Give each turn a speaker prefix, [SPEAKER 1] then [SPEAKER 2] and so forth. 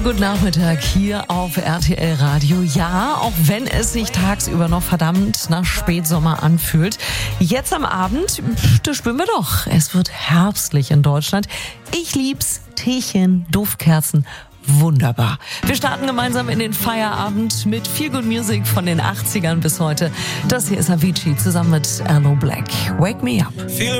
[SPEAKER 1] Guten Nachmittag hier auf RTL Radio. Ja, auch wenn es sich tagsüber noch verdammt nach Spätsommer anfühlt. Jetzt am Abend, da spüren wir doch, es wird herbstlich in Deutschland. Ich lieb's, Teechen, Duftkerzen, wunderbar. Wir starten gemeinsam in den Feierabend mit Feel Good Music von den 80ern bis heute. Das hier ist Avicii zusammen mit Aloe Blacc. Wake Me Up.